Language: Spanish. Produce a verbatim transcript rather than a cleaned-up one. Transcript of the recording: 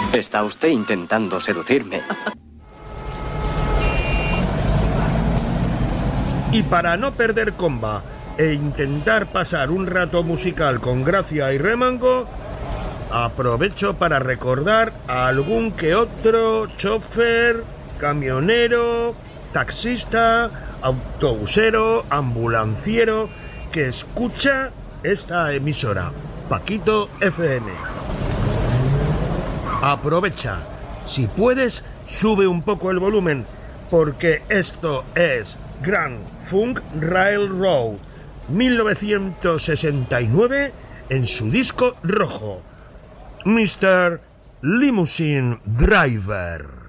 Está usted intentando seducirme. Y para no perder comba e intentar pasar un rato musical con gracia y remango, aprovecho para recordar a algún que otro chofer, camionero, taxista, autobusero, ambulanciero que escucha esta emisora, Paquito F M. Aprovecha, si puedes, sube un poco el volumen, porque esto es Grand Funk Railroad, mil novecientos sesenta y nueve, en su disco rojo, mister Limousine Driver.